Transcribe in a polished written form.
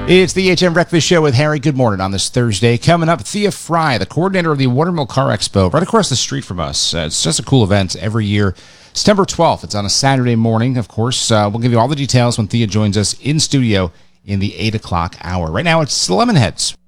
It's the HM Breakfast Show with Harry. Good morning on this Thursday. Coming up, Thea Fry, the coordinator of the Watermill Car Expo, right across the street from us. It's just a cool event every year. September 12th. It's on a Saturday morning, of course. We'll give you all the details when Thea joins us in studio in the 8 o'clock hour. Right now, it's the Lemonheads.